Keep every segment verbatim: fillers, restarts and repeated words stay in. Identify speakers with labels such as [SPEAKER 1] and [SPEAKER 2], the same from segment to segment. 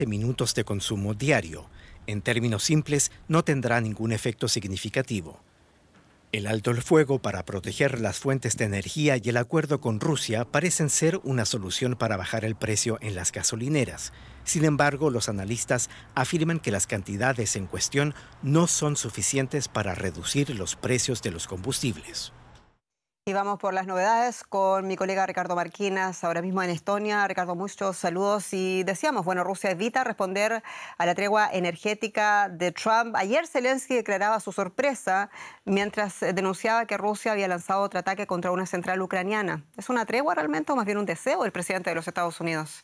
[SPEAKER 1] minutos de consumo diario. En términos simples, no tendrá ningún efecto significativo. El alto el fuego para proteger las fuentes de energía y el acuerdo con Rusia parecen ser una solución para bajar el precio en las gasolineras. Sin embargo, los analistas afirman que las cantidades en cuestión no son suficientes para reducir los precios de los combustibles.
[SPEAKER 2] Y vamos por las novedades con mi colega Ricardo Marquinas, ahora mismo en Estonia. Ricardo, muchos saludos. Y decíamos, bueno, Rusia evita responder a la tregua energética de Trump. Ayer Zelensky declaraba su sorpresa mientras denunciaba que Rusia había lanzado otro ataque contra una central ucraniana. ¿Es una tregua realmente o más bien un deseo del presidente de los Estados Unidos?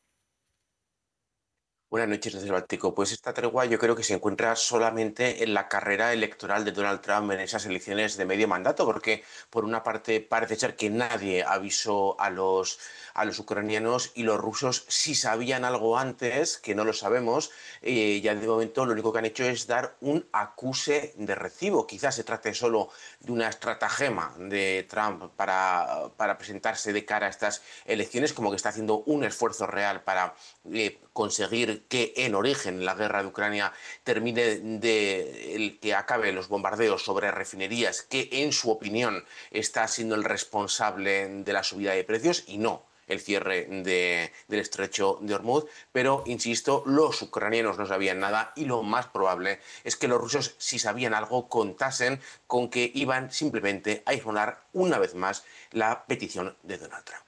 [SPEAKER 3] Buenas noches desde el Báltico. Pues esta tregua yo creo que se encuentra solamente en la carrera electoral de Donald Trump en esas elecciones de medio mandato, porque por una parte parece ser que nadie avisó a los, a los ucranianos y los rusos sí sabían algo antes, que no lo sabemos, eh, ya de momento lo único que han hecho es dar un acuse de recibo. Quizás se trate solo de una estratagema de Trump para, para presentarse de cara a estas elecciones, como que está haciendo un esfuerzo real para eh, conseguir que en origen la guerra de Ucrania termine de el que acabe los bombardeos sobre refinerías, que en su opinión está siendo el responsable de la subida de precios y no el cierre de, del estrecho de Hormuz, pero insisto, los ucranianos no sabían nada y lo más probable es que los rusos, si sabían algo, contasen con que iban simplemente a ignorar una vez más la petición de Donald Trump.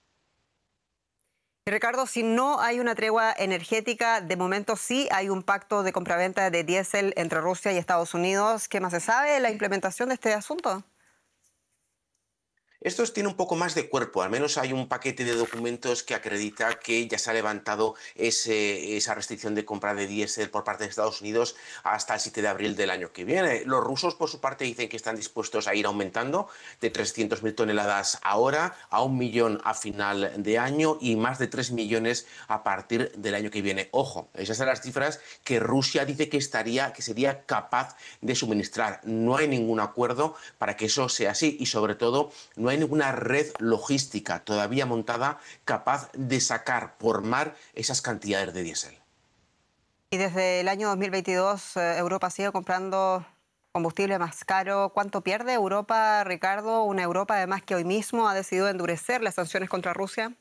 [SPEAKER 2] Y Ricardo, si no hay una tregua energética, de momento sí hay un pacto de compraventa de diésel entre Rusia y Estados Unidos. ¿Qué más se sabe de la implementación de este asunto?
[SPEAKER 3] Esto tiene un poco más de cuerpo, al menos hay un paquete de documentos que acredita que ya se ha levantado ese, esa restricción de compra de diésel por parte de Estados Unidos hasta el siete de abril del año que viene. Los rusos, por su parte, dicen que están dispuestos a ir aumentando de trescientas mil toneladas ahora a un millón a final de año y más de tres millones a partir del año que viene. Ojo, esas son las cifras que Rusia dice que, estaría, que sería capaz de suministrar. No hay ningún acuerdo para que eso sea así y, sobre todo, no hay ninguna red logística todavía montada capaz de sacar por mar esas cantidades de diésel.
[SPEAKER 2] Y desde el año dos mil veintidós, eh, Europa sigue comprando combustible más caro. ¿Cuánto pierde Europa, Ricardo? Una Europa, además, que hoy mismo ha decidido endurecer las sanciones contra Rusia.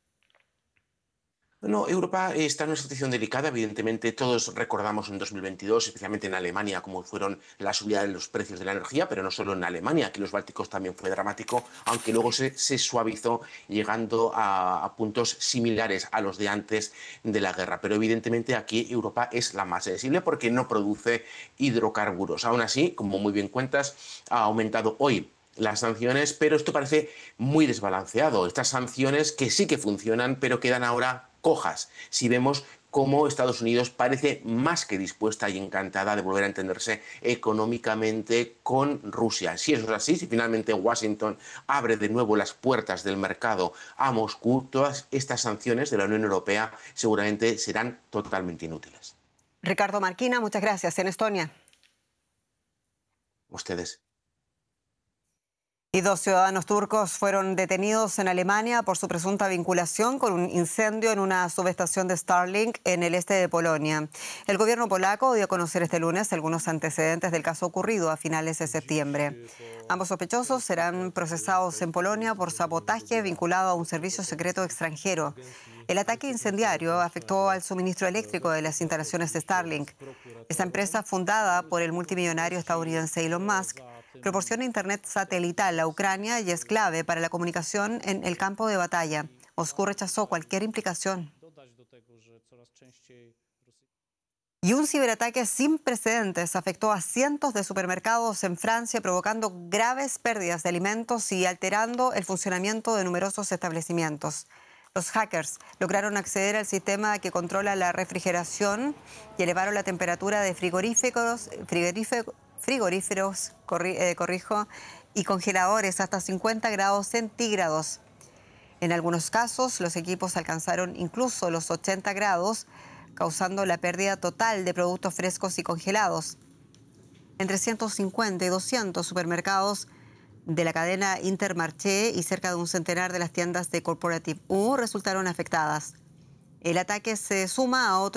[SPEAKER 3] No, Europa está en una situación delicada, evidentemente todos recordamos en dos mil veintidós, especialmente en Alemania, cómo fueron la subida de los precios de la energía, pero no solo en Alemania, aquí en los Bálticos también fue dramático, aunque luego se, se suavizó llegando a, a puntos similares a los de antes de la guerra. Pero evidentemente aquí Europa es la más sensible porque no produce hidrocarburos. Aún así, como muy bien cuentas, ha aumentado hoy las sanciones, pero esto parece muy desbalanceado. Estas sanciones que sí que funcionan, pero quedan ahora cojas. Si vemos cómo Estados Unidos parece más que dispuesta y encantada de volver a entenderse económicamente con Rusia. Si eso es así, si finalmente Washington abre de nuevo las puertas del mercado a Moscú, todas estas sanciones de la Unión Europea seguramente serán totalmente inútiles.
[SPEAKER 2] Ricardo Marquina, muchas gracias. En Estonia.
[SPEAKER 3] Ustedes.
[SPEAKER 2] Y dos ciudadanos turcos fueron detenidos en Alemania por su presunta vinculación con un incendio en una subestación de Starlink en el este de Polonia. El gobierno polaco dio a conocer este lunes algunos antecedentes del caso ocurrido a finales de septiembre. Ambos sospechosos serán procesados en Polonia por sabotaje vinculado a un servicio secreto extranjero. El ataque incendiario afectó al suministro eléctrico de las instalaciones de Starlink. Esta empresa, fundada por el multimillonario estadounidense Elon Musk, proporciona internet satelital a Ucrania y es clave para la comunicación en el campo de batalla. Moscú rechazó cualquier implicación. Y un ciberataque sin precedentes afectó a cientos de supermercados en Francia, provocando graves pérdidas de alimentos y alterando el funcionamiento de numerosos establecimientos. Los hackers lograron acceder al sistema que controla la refrigeración y elevaron la temperatura de frigoríficos, frigoríficos, frigoríferos, corri, eh, corrijo, y congeladores hasta cincuenta grados centígrados. En algunos casos, los equipos alcanzaron incluso los ochenta grados, causando la pérdida total de productos frescos y congelados. Entre ciento cincuenta y doscientos supermercados de la cadena Intermarché y cerca de un centenar de las tiendas de Corporative U resultaron afectadas. El ataque se suma a otro